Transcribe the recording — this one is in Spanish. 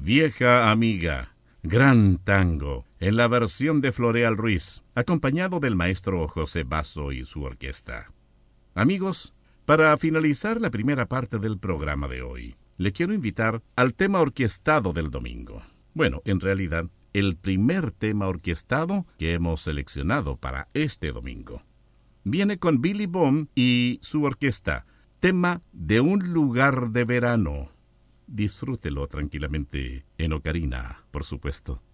Vieja amiga, gran tango, en la versión de Floreal Ruiz, acompañado del maestro José Basso y su orquesta. Amigos, para finalizar la primera parte del programa de hoy, le quiero invitar al tema orquestado del domingo. Bueno, en realidad, el primer tema orquestado que hemos seleccionado para este domingo. Viene con Billy Bond y su orquesta, tema de un lugar de verano. Disfrútelo tranquilamente en ocarina, por supuesto.